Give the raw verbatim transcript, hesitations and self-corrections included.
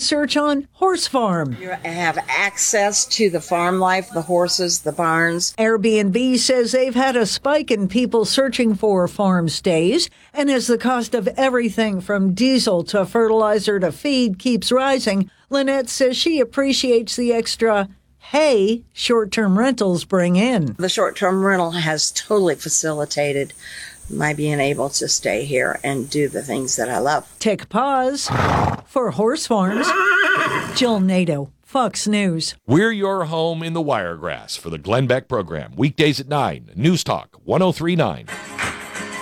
research on Horse Farm. You have access to the farm life, the horses, the barns. Airbnb says they've had a spike in people searching for farm stays, and as the cost of everything from diesel to fertilizer to feed keeps rising, Lynette says she appreciates the extra hay short-term rentals bring in. The short-term rental has totally facilitated my being able to stay here and do the things that I love. Take a pause for Horse Farms. Jill Nato, Fox News. We're your home in the Wiregrass for the Glenn Beck program. Weekdays at nine. News Talk one oh three point nine.